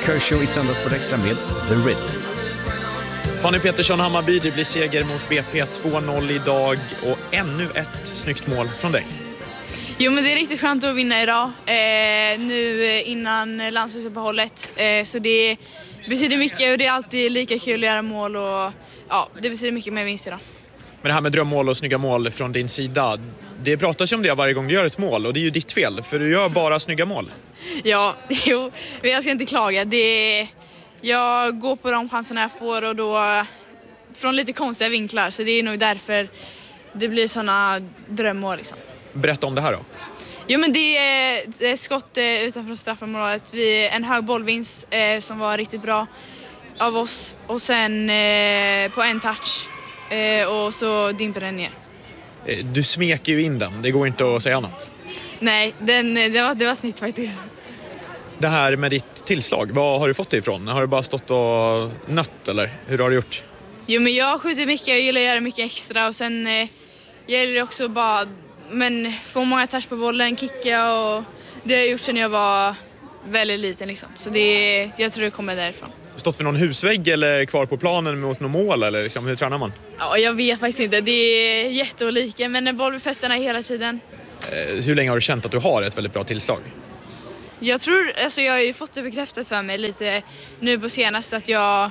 Kershaw i söndags på Extra med The Rhythm. Fanny Petersson, Hammarby, det blir seger mot BP 2-0 idag och ännu ett snyggt mål från dig. Jo, men det är riktigt skönt att vinna idag, nu innan landslagsuppehållet. Så det betyder mycket och det är alltid lika kul att göra mål och ja, det betyder mycket med vinst idag. Men det här med drömmål och snygga mål från din sida, det pratas ju om det varje gång du gör ett mål och det är ju ditt fel för du gör bara snygga mål. Ja, jo, men jag ska inte klaga. Jag går på de chanserna jag får och då från lite konstiga vinklar, så det är nog därför det blir såna drömmål liksom. Berätta om det här då. Jo, men det är ett skott utanför straffområdet. En hög bollvinst som var riktigt bra av oss och sen på en touch och så dimper den ner. Du smeker ju in den, det går inte att säga annat. Nej, det var snitt faktiskt. Det här med ditt tillslag, vad har du fått det ifrån? Har du bara stått och nött eller hur har du gjort? Jo, men jag skjuter mycket, jag gillar att göra mycket extra och sen gäller det också bara få många touch på bollen, kicka och det har jag gjort sedan jag var väldigt liten liksom. Så jag tror det kommer därifrån. Stått för någon husvägg eller kvar på planen mot något mål eller liksom, hur tränar man? Ja, jag vet faktiskt inte, det är jätteolika men en boll vid fötterna hela tiden. Hur länge har du känt att du har ett väldigt bra tillslag? Jag har ju fått det bekräftat för mig lite nu på senaste att jag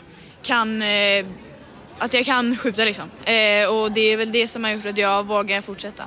kan skjuta liksom. Och det är väl det som har gjort att jag vågar fortsätta.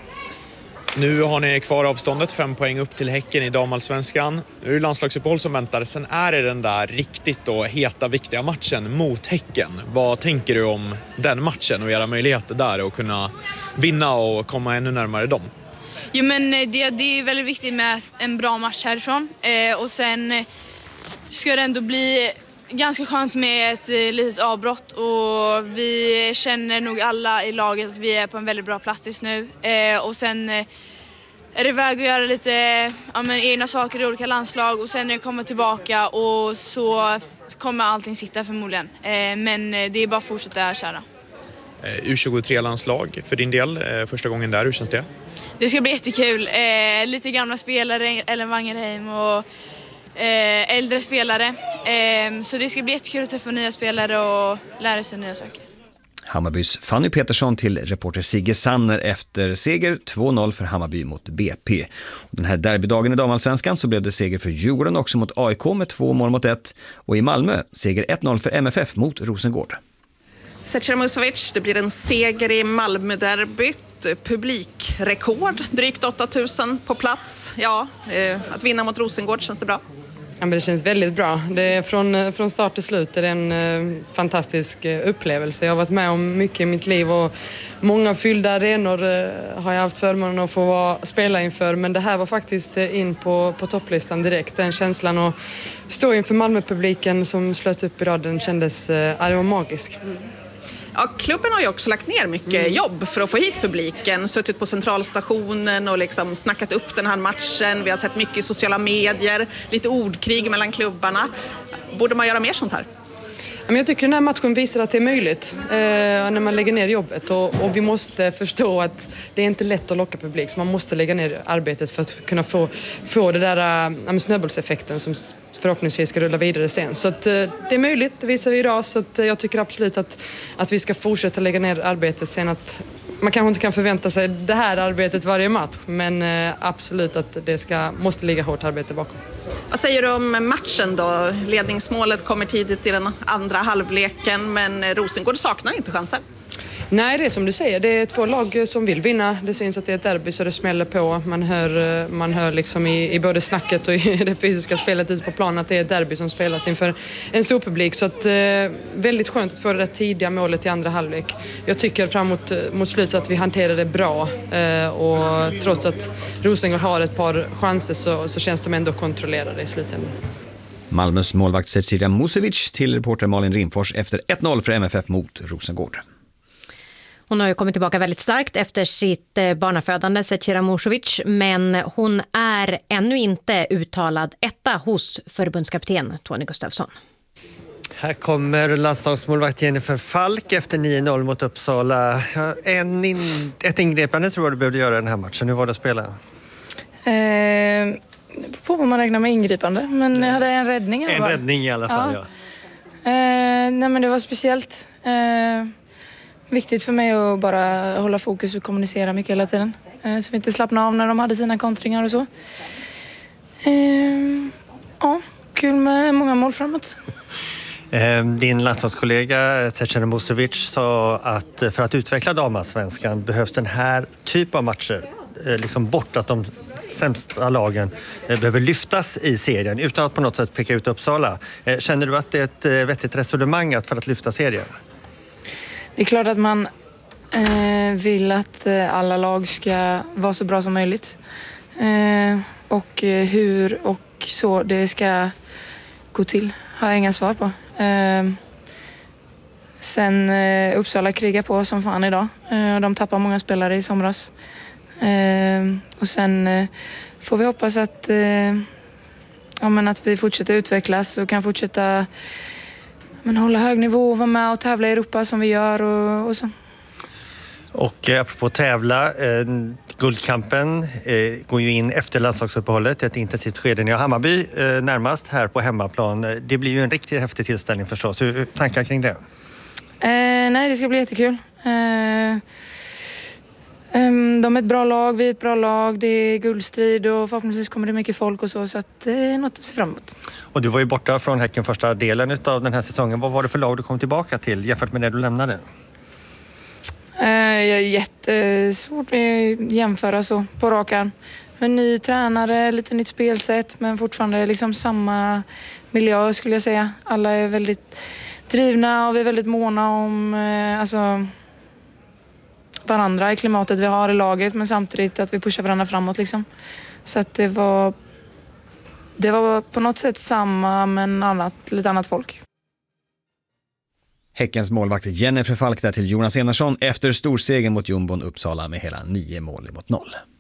Nu har ni kvar avståndet, 5 poäng upp till Häcken i damallsvenskan. Nu är det landslagsuppehåll som väntar. Sen är det den där riktigt då heta, viktiga matchen mot Häcken. Vad tänker du om den matchen och era möjligheter där att kunna vinna och komma ännu närmare dem? Jo, men det är väldigt viktigt med en bra match härifrån. Och sen ska det ändå bli ganska skönt med ett litet avbrott. Och vi känner nog alla i laget att vi är på en väldigt bra plats just nu. Och sen är det väg att göra lite egna saker i olika landslag. Och sen när jag kommer tillbaka och så kommer allting sitta förmodligen. Men det är bara att fortsätta köra. U23-landslag för din del, första gången där, hur känns det? Det ska bli jättekul. Lite gamla spelare, Ellen Wangerheim och äldre spelare. Så det ska bli jättekul att träffa nya spelare och lära sig nya saker. Hammarbys Fanny Petersson till reporter Sigge Sanner efter seger 2-0 för Hammarby mot BP. Den här derbydagen i damallsvenskan så blev det seger för Djurgården också mot AIK med 2-1. Och i Malmö seger 1-0 för MFF mot Rosengård. Zecira Musovic, det blir en seger i Malmö-derbyt. Publikrekord, drygt 8000 på plats. Ja, att vinna mot Rosengård, känns det bra? Ja, men det känns väldigt bra. Det är från start till slut är det en fantastisk upplevelse. Jag har varit med om mycket i mitt liv och många fyllda arenor har jag haft förmånen att få spela inför. Men det här var faktiskt in på topplistan direkt. Den känslan att stå inför Malmö-publiken som slöt upp idag, den kändes det var magisk. Ja, klubben har ju också lagt ner mycket jobb för att få hit publiken. Suttit på centralstationen och liksom snackat upp den här matchen. Vi har sett mycket i sociala medier, lite ordkrig mellan klubbarna. Borde man göra mer sånt här? Men jag tycker den här matchen visar att det är möjligt när man lägger ner jobbet. Och vi måste förstå att det är inte lätt att locka publik. Så man måste lägga ner arbetet för att kunna få det där snöbollseffekten som förhoppningsvis ska rulla vidare sen. Så att, det är möjligt, det visar vi idag. Så att, jag tycker absolut att vi ska fortsätta lägga ner arbetet sen. Att man kanske inte kan förvänta sig det här arbetet varje match. Men absolut att det måste ligga hårt arbete bakom. Vad säger du om matchen då? Ledningsmålet kommer tidigt i den andra halvleken, men Rosengård saknar inte chanser. Nej, det är som du säger. Det är 2 lag som vill vinna. Det syns att det är ett derby så det smäller på. Man hör liksom i både snacket och i det fysiska spelet ute på planen att det är ett derby som spelas inför en stor publik. Så att, väldigt skönt att få det där tidiga målet i andra halvlek. Jag tycker fram mot slutet att vi hanterar det bra. Och trots att Rosengård har ett par chanser så känns de ändå kontrollerade i slutändan. Malmös målvakt Zecira Musovic till reporter Malin Rimfors efter 1-0 för MFF mot Rosengård. Hon har ju kommit tillbaka väldigt starkt efter sitt barnafödande, Zecira Musovic, men hon är ännu inte uttalad etta hos förbundskapten Tony Gustafsson. Här kommer landslagsmålvakt Jennifer Falk efter 9-0 mot Uppsala. Ett ingripande tror jag du behövde göra i den här matchen. Hur var det att spela? På vad man räknar med ingripande. Men jag hade en räddning i alla fall. En räddning i alla fall, ja. Nej, men det var speciellt. Viktigt för mig att bara hålla fokus och kommunicera mycket hela tiden. Så vi inte slappna av när de hade sina kontringar och så. Ja, kul med många mål framåt. Din landslagskollega Zechan Musovic sa att för att utveckla damallsvenskan behövs den här typen av matcher liksom bort att de sämsta lagen behöver lyftas i serien utan att på något sätt peka ut Uppsala. Känner du att det är ett vettigt resonemang för att lyfta serien? Det är klart att man vill att alla lag ska vara så bra som möjligt. Och hur och så det ska gå till har jag inga svar på. Sen Uppsala krigar på som fan idag. De tappar många spelare i somras. Och sen får vi hoppas att, att vi fortsätter utvecklas och kan fortsätta hålla hög nivå och vara med och tävla i Europa som vi gör och så. Och apropå tävla, guldkampen går ju in efter landslagsuppehållet, ett intensivt skede i Hammarby närmast här på hemmaplan. Det blir ju en riktigt häftig tillställning förstås. Hur tankar kring det? Nej, det ska bli jättekul. De är ett bra lag, vi är ett bra lag, det är guldstrid och förhoppningsvis kommer det mycket folk och så att det är något att se fram emot. Och du var ju borta från Häcken första delen av den här säsongen. Vad var det för lag du kom tillbaka till jämfört med det du lämnade? Jag är jättesvårt att jämföra så på rak arm. En ny tränare, lite nytt spelsätt men fortfarande liksom samma miljö skulle jag säga. Alla är väldigt drivna och vi är väldigt måna om varandra i klimatet vi har i laget men samtidigt att vi pushar varandra framåt liksom. Så att det var på något sätt samma men lite annat folk. Häckens målvakt Jennifer Falk där till Jonas Enarsson efter storsegen mot Jumbon Uppsala med hela 9 mål mot 0.